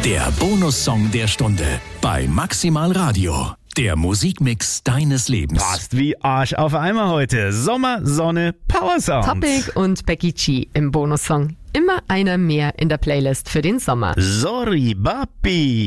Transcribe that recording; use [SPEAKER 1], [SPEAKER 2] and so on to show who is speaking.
[SPEAKER 1] Der Bonussong der Stunde bei Maximal Radio. Der Musikmix deines Lebens.
[SPEAKER 2] Passt wie Arsch auf Eimer heute. Sommer, Sonne, Power Sound.
[SPEAKER 3] Topic und Becky G im Bonussong. Immer einer mehr in der Playlist für den Sommer.
[SPEAKER 2] Sorry, Papi.